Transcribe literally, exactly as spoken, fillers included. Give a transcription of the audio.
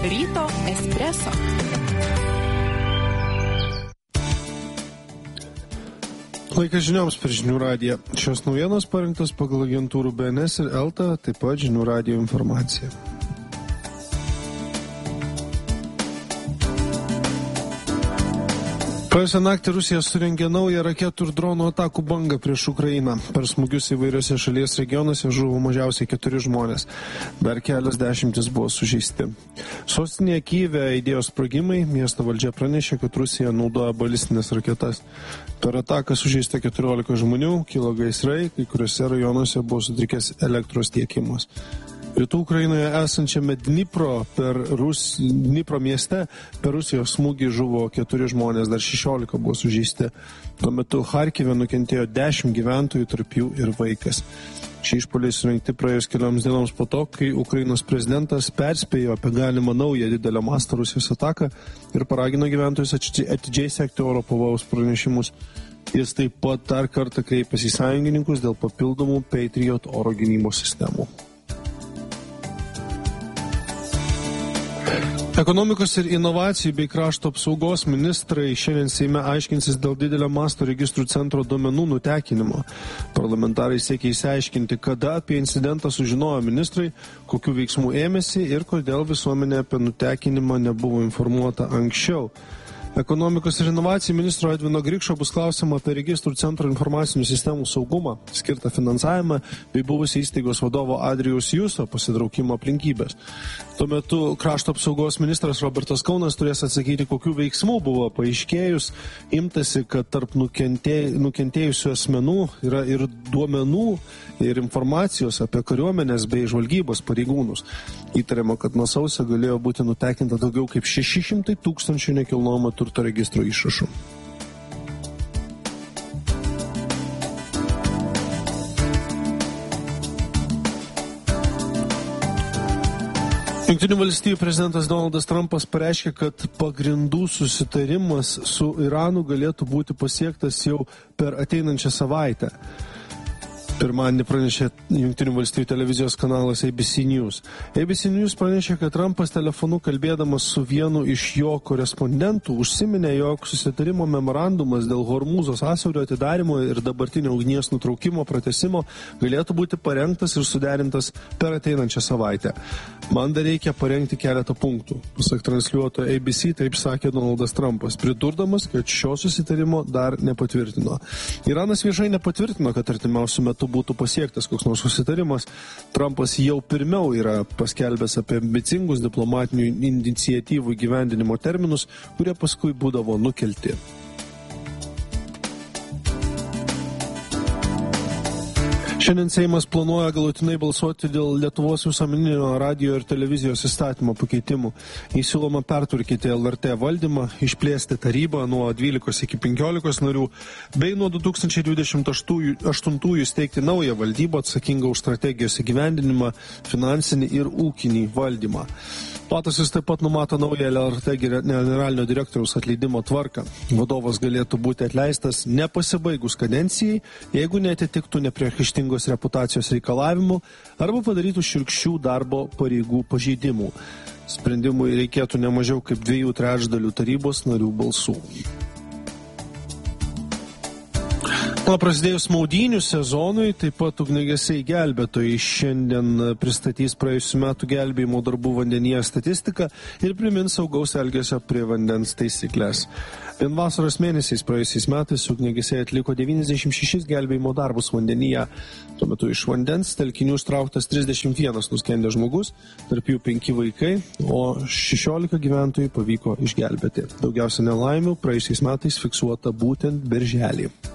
Ryto espreso. Laikas žinioms per Žinių radiją. Šios naujienos parinktos pagal agentūrų B N S ir Elta, taip pat Žinių radijo informacija. Praėjusią naktį Rusija surengė naują raketų ir dronų atakų bangą prieš Ukrainą. Per smūgius įvairiose šalies regionuose žuvo mažiausiai keturi žmonės. Dar kelios dešimtis buvo sužeisti. Sostinėje Kyjive aidėjo sprogimai, miesto valdžia pranešė, kad Rusija naudoja balistinės raketas. Per ataką sužeista keturiolika žmonių, kilo gaisrai, kai kuriuose rajonuose buvo sutrikęs elektros tiekimas. Rytų Ukrainoje esančiame Dnipro, per Rus... Dnipro mieste per Rusijos smūgį žuvo keturi žmonės, dar šešiolika buvo sužeisti. Tuo metu Charkive nukentėjo dešimt gyventojų, tarp jų ir vaikas. Šie išpuoliai surengti praėjus kelioms dienoms po to, kai Ukrainos prezidentas perspėjo apie galimą naują didelę mastą Rusijos ataką ir paragino gyventojus atidžiai sekti oro pavojaus pranešimus. Jis taip pat dar kartą kreipėsi į sąjungininkus dėl papildomų Patriot oro gynybos sistemų. Ekonomikos ir inovacijų bei krašto apsaugos ministrai šiandien Seime aiškinsis dėl didelio masto registrų centro duomenų nutekinimo. Parlamentarai siekia išsiaiškinti, kada apie incidentą sužinojo ministrai, kokių veiksmų ėmėsi ir kodėl visuomenė apie nutekinimą nebuvo informuota anksčiau. Ekonomikos ir inovacijų ministro Edvino Grikšo bus klausima apie registrų centro informacinių sistemų saugumą, skirtą finansavimą bei buvusį įstaigos vadovo Adrijaus Juso pasitraukimo aplinkybės. Tuo metu krašto apsaugos ministras Robertas Kaunas turės atsakyti, kokių veiksmų buvo paaiškėjus, imtasi, kad tarp nukentė, nukentėjusių asmenų yra ir duomenų ir informacijos apie kariuomenės bei žvalgybos pareigūnus. Įtariama, kad nuo sausio galėjo būti nutekinta daugiau kaip šeši šimtai tūkstančių nekilnojamo turto registro išrašų. Jungtinių valstijų prezidentas Donaldas Trumpas pareiškė, kad pagrindų susitarimas su Iranu galėtų būti pasiektas jau per ateinančią savaitę. Pirmadienį pranešė Jungtinių valstijų televizijos kanalas A B C News. A B C News pranešė, kad Trumpas telefonu kalbėdamas su vienu iš jo korespondentų užsiminė, jog susitarimo memorandumas dėl Hormūzo sąsiaurio atidarimo ir dabartinio ugnies nutraukimo pratęsimo galėtų būti parengtas ir suderintas per ateinančią savaitę. Man dar reikia parengti keletą punktų. Pasak transliuoto A B C, taip sakė Donaldas Trumpas, pridurdamas, kad šio susitarimo dar nepatvirtino. Iranas viešai nepatvirtino, kad artimiausiu metu būtų pasiektas koks nors susitarimas. Trumpas jau pirmiau yra paskelbęs apie ambicingus diplomatinių iniciatyvų įgyvendinimo terminus, kurie paskui būdavo nukelti. Šiandien Seimas planuoja galutinai balsuoti dėl Lietuvos visuomeninio radijo ir televizijos įstatymo pakeitimų. Įsiūloma pertvarkyti L R T valdymą, išplėsti tarybą nuo dvylikos iki penkiolikos narių, bei nuo du tūkstančiai dvidešimt aštuntųjų steigti naują valdybą atsakingą už strategijos įgyvendinimą, finansinį ir ūkinį valdymą. Pataisos taip pat numato naują L R T generalinio direktoriaus atleidimo tvarką. Vadovas galėtų būti atleistas nepasibaigus kadencijai, jeigu neatitiktų nepriekaištingos reputacijos reikalavimų arba padarytų šiurkščių darbo pareigų pažeidimų. Sprendimui reikėtų ne mažiau kaip dviejų trečdalių tarybos narių balsų. O prasidėjus maudynių sezonui, taip pat ugniagesiai gelbėtojai šiandien pristatys praėjusių metų gelbėjimo darbų vandenyje statistiką ir primins saugaus elgesio prie vandens taisyklės. Vien vasaros mėnesiais praėjusiais metais ugniagesiai atliko devyniasdešimt šešis gelbėjimo darbus vandenyje. Tuo metu iš vandens telkinių ištrauktas trisdešimt vienas nuskendęs žmogus, tarp jų penki vaikai, o šešiolika gyventojų pavyko išgelbėti. Daugiausia nelaimių praėjusiais metais fiksuota būtent birželį.